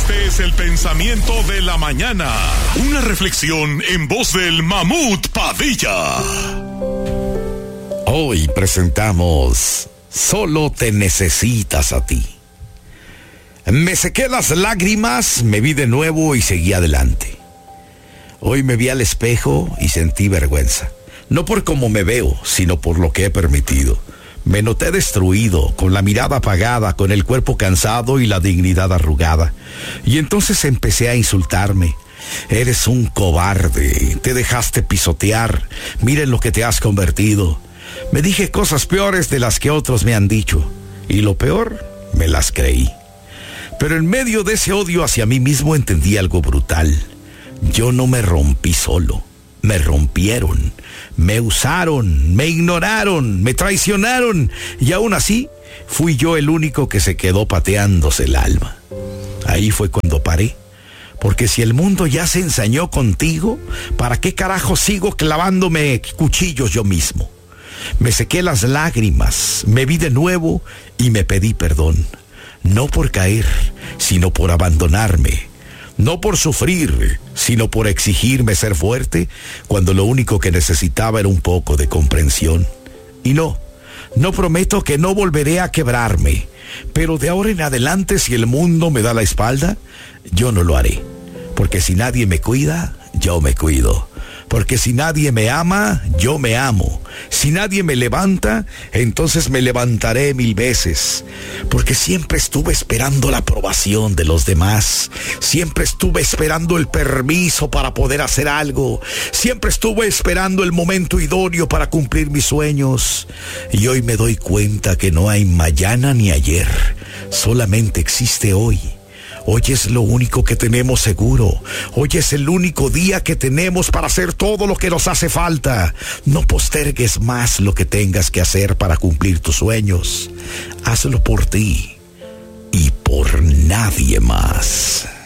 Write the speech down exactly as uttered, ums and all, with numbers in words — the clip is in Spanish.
Este es el pensamiento de la mañana. Una reflexión en voz del Mamut Padilla. Hoy presentamos Solo te necesitas a ti. Me sequé las lágrimas, me vi de nuevo y seguí adelante. Hoy me vi al espejo y sentí vergüenza. No por cómo me veo, sino por lo que he permitido. Me noté destruido, con la mirada apagada, con el cuerpo cansado y la dignidad arrugada. Y entonces empecé a insultarme. Eres un cobarde, te dejaste pisotear, miren lo que te has convertido. Me dije cosas peores de las que otros me han dicho. Y lo peor, me las creí. Pero en medio de ese odio hacia mí mismo entendí algo brutal. Yo no me rompí solo. Me rompieron, me usaron, me ignoraron, me traicionaron y aún así fui yo el único que se quedó pateándose el alma. Ahí fue cuando paré, porque si el mundo ya se ensañó contigo, ¿para qué carajo sigo clavándome cuchillos yo mismo? Me sequé las lágrimas, me vi de nuevo y me pedí perdón, no por caer, sino por abandonarme. No por sufrir, sino por exigirme ser fuerte, cuando lo único que necesitaba era un poco de comprensión. Y no, no prometo que no volveré a quebrarme, pero de ahora en adelante, si el mundo me da la espalda, yo no lo haré. Porque si nadie me cuida, yo me cuido. Porque si nadie me ama, yo me amo. Si nadie me levanta, entonces me levantaré mil veces. Porque siempre estuve esperando la aprobación de los demás. Siempre estuve esperando el permiso para poder hacer algo. Siempre estuve esperando el momento idóneo para cumplir mis sueños. Y hoy me doy cuenta que no hay mañana ni ayer. Solamente existe hoy. Hoy es lo único que tenemos seguro. Hoy es el único día que tenemos para hacer todo lo que nos hace falta. No postergues más lo que tengas que hacer para cumplir tus sueños. Hazlo por ti y por nadie más.